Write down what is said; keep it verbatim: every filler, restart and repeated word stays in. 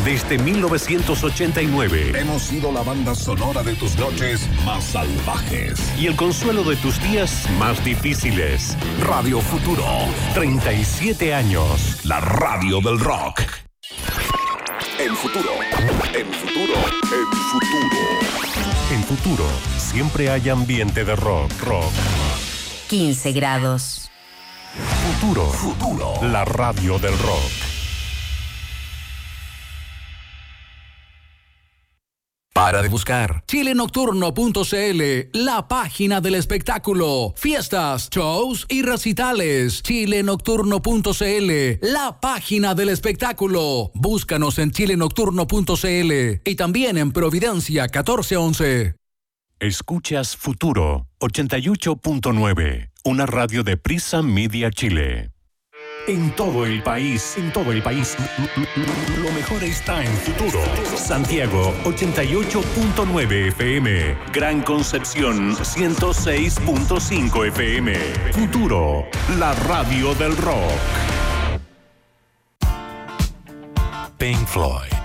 desde mil novecientos ochenta y nueve. Hemos sido la banda sonora de tus noches más salvajes y el consuelo de tus días más difíciles. Radio Futuro, treinta y siete años. La radio del rock. En futuro, en futuro, en futuro. En futuro, siempre hay ambiente de rock, rock. quince grados. Futuro, futuro. La radio del rock. Para de buscar. chile nocturno punto c l, la página del espectáculo. Fiestas, shows y recitales. chile nocturno punto c l, la página del espectáculo. Búscanos en chile nocturno punto c l y también en Providencia catorce once. Escuchas Futuro ochenta y ocho punto nueve, una radio de Prisa Media Chile. En todo el país, en todo el país, lo mejor está en Futuro. Santiago, ochenta y ocho punto nueve F M. Gran Concepción, ciento seis punto cinco F M. Futuro, la radio del rock. Pink Floyd.